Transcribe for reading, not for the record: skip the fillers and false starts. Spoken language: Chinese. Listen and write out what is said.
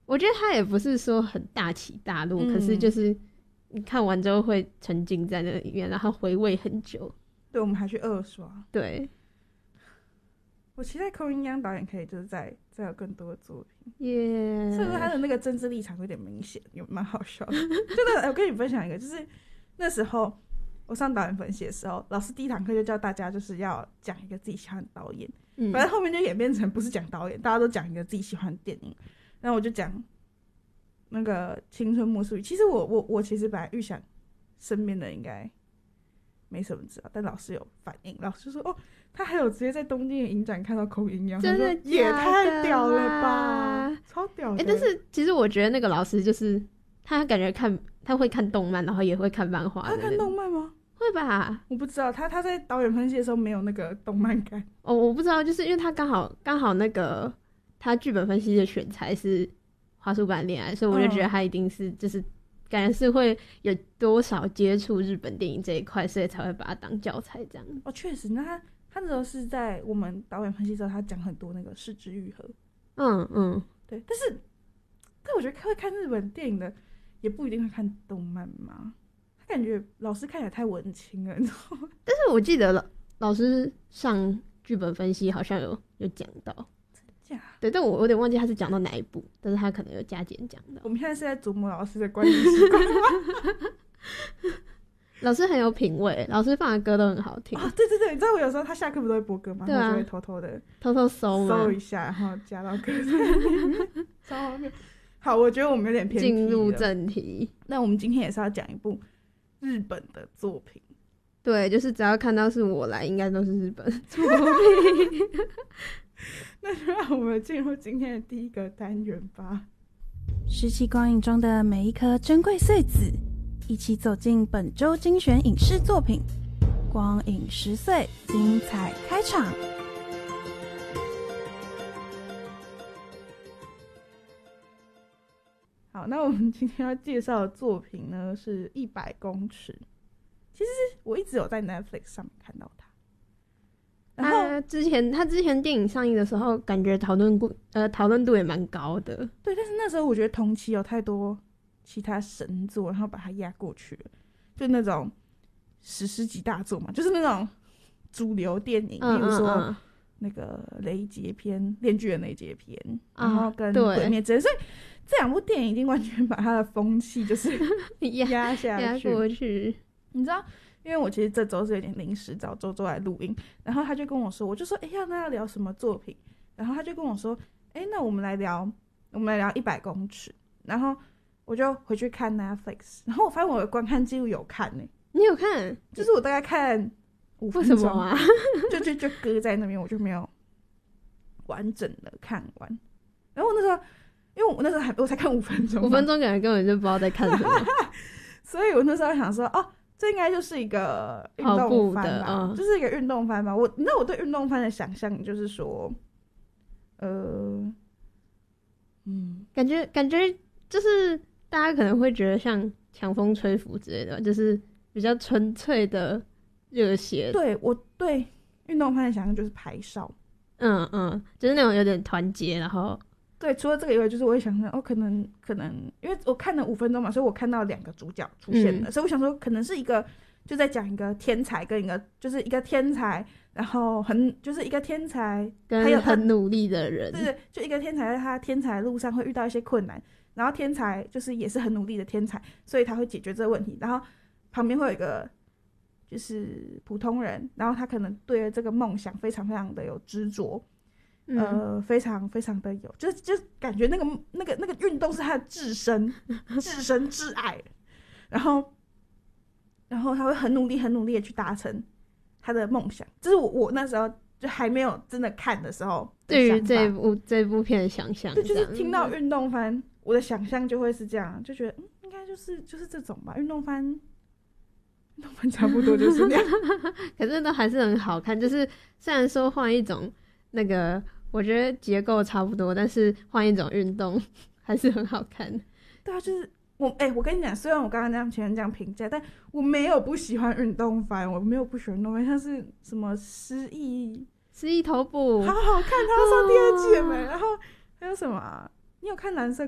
我觉得它也不是说很大起大落，可是就是你看完之后会沉浸在那里面，然后回味很久。 对，我们还去二刷。 对， 我期待寇英央导演可以就是再有更多的作品。 耶， 是不是他的那个政治立场有点明显，有蛮好笑的。真的，我跟你分享一个，就是那时候我上导演分析的时候，老师第一堂课就叫大家就是要讲一个自己喜欢的导演，反正后面就演变成不是讲导演，大家都讲一个自己喜欢的电影。然后我就讲那个《青春木树语》，其实我其实本来预想身边的应该没什么知道，但老师有反应，老师说哦，他还有直接在东京的影展看到口音一样， 真的也太屌了吧，超屌的。 但是其实我觉得那个老师就是他感觉他会看动漫，然后也会看漫画。 他看动漫吗？ 会吧， 我不知道，他在导演分析的时候没有那个动漫感。 哦，我不知道，就是因为他刚好那个他剧本分析的选材是花束般恋爱，所以我就觉得他一定是就是感觉是会有多少接触日本电影这一块，所以才会把它当教材这样。 哦，确实，那他那时候是在我们导演分析的时候，他讲很多那个是枝裕和。对，但我觉得会看日本电影的也不一定会看动漫嘛。他感觉老师看起来太文青了，你知道吗？ 但是我记得老师上剧本分析好像有讲到。对，但我有点忘记他是讲到哪一部，但是他可能有加减讲到。 我们现在是在琢磨老师的观影习惯吗？ 老师很有品味，老师放的歌都很好听。 对对对，你知道我有时候他下课不都会播歌吗？ 对啊， 我就会偷偷搜一下，然后加到歌在里面，超荒谬。好，我觉得我们有点偏题了， 进入正题。 那我们今天也是要讲一部日本的作品。 对，就是只要看到是我来，应该都是日本作品。 那就让我们进入今天的第一个单元吧。 拾起光影中的每一颗珍贵碎子，一起走进本周精选影视作品，光影10岁，精彩开场。 好，那我们今天要介绍的作品呢是100公尺。其实我一直有在 Netflix 上面看到它。然后他之前电影上映的时候，感觉讨论度也蛮高的。 对，但是那时候我觉得同期有太多其他神作，然后把它压过去了，就那种史诗级大作嘛，就是那种主流电影，比如说那个雷杰篇、链锯人雷杰篇，然后跟鬼灭之刃，所以这两部电影已经完全把它的风气就是压下去、 压过去。 你知道？因为我其实这周是有点临时找周周来录音，然后他就跟我说，我就说要聊什么作品，然后他就跟我说那我们来聊100公尺，然后我就回去看 Netflix， 然后我发现我的观看记录有看你有看？ 就是我大概看5分钟， 为什么啊？ 就搁在那边，我就没有完整的看完。然后我那时候，因为我那时候我才看5分钟 ，5分钟感觉根本就不知道在看什么， 所以我那时候想说这应该就是一个运动番吧，就是一个运动番吧。你知道我对运动番的想象就是说， 感觉就是大家可能会觉得像强风吹拂之类的，就是比较纯粹的热血。 对，我对运动番的想象就是排少， 就是那种有点团结，然后。 对，除了这个以外，就是我会想说，可能，因为我看了5分钟嘛，所以我看到2个主角出现了，所以我想说，可能是一个就在讲一个天才跟一个就是一个天才，然后就是一个天才跟还有很努力的人， 对，就一个天才在他天才的路上会遇到一些困难，然后天才就是也是很努力的天才，所以他会解决这个问题，然后旁边会有一个就是普通人，然后他可能对这个梦想非常非常的有执着。非常非常的有，就感觉那个运动是他的至深至爱，然后他会很努力的去达成他的梦想，这是我那时候就还没有真的看的时候的对于这部片的想象， 对，就是听到运动番，我的想象就会是这样，就觉得应该就是这种吧，运动番差不多就是那样， 可是都还是很好看，就是虽然说换一种那个。我觉得结构差不多，但是换一种运动还是很好看。 对啊，就是我跟你讲，虽然我刚刚前面这样评价，但我没有不喜欢运动番，我没有不喜欢运动番，像是什么失忆头部，好好看，它要上第2季了没？然后还有什么你有看蓝色